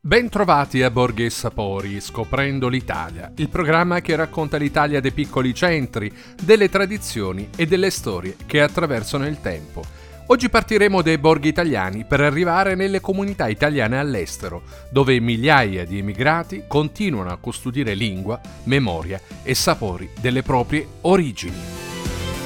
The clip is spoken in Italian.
Bentrovati a Borghi e Sapori, Scoprendo l'Italia, il programma che racconta l'Italia dei piccoli centri, delle tradizioni e delle storie che attraversano il tempo. Oggi partiremo dai borghi italiani per arrivare nelle comunità italiane all'estero, dove migliaia di emigrati continuano a custodire lingua, memoria e sapori delle proprie origini.